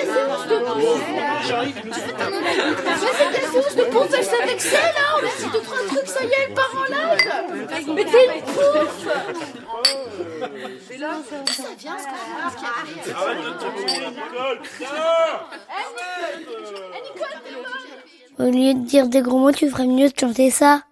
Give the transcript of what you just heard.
c'est de pompage avec ça, là. On a dit 2-3 trucs, ça y est, elle part en live. Mais t'es une pouffe. Et là, ça vient, ce qu'on qui arrive. Arrête de te tourner la gueule, Nicole, t'es molle. Au lieu de dire des gros mots, tu ferais mieux de chanter ça.